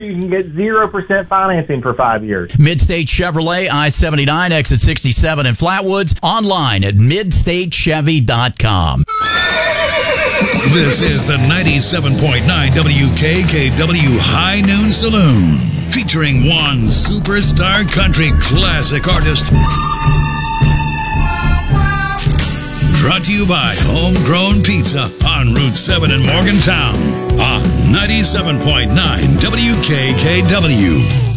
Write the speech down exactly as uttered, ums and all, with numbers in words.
You can get zero percent financing for five years. Midstate Chevrolet, I seventy-nine, exit sixty-seven in Flatwoods. Online at midstate chevy dot com. This is the ninety-seven point nine W K K W High Noon Saloon, featuring one superstar country classic artist. Brought to you by Homegrown Pizza on Route seven in Morgantown on ninety-seven point nine W K K W.